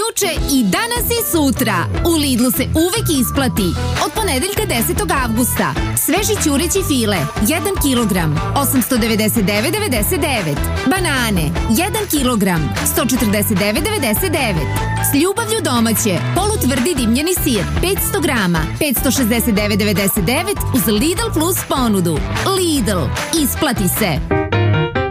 juče i danas i sutra. U Lidlu se uvek isplati. Od ponedeljka 10. avgusta. Sveži ćureći file, 1 kilogram, 899,99. Banane, 1 kilogram, 149,99. S ljubavlju domaće, polutvrdi dimljeni sir, 500 grama, 569,99 uz Lidl Plus ponudu. Lidl, isplati se.